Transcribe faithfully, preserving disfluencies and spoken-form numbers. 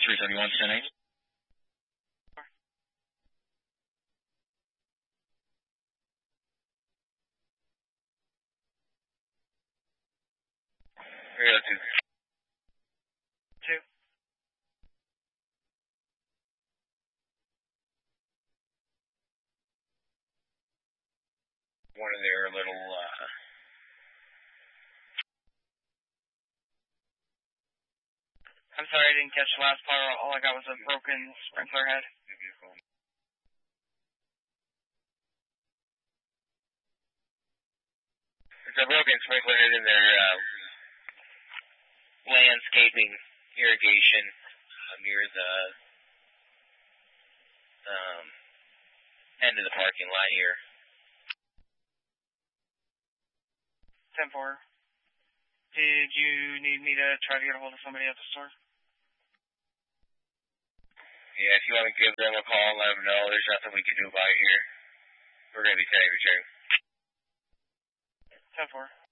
three seventy-one, ten eight. three oh two. Two. One of their little, uh... I'm sorry, I didn't catch the last part. All I got was a broken sprinkler head. It's a broken sprinkler head in their, uh, landscaping irrigation uh, near the, um, end of the parking lot here. ten four. Did you need me to try to get a hold of somebody at the store? Yeah, if you want to give them a call, let them know there's nothing we can do about it here. We're going to be saving you. ten four.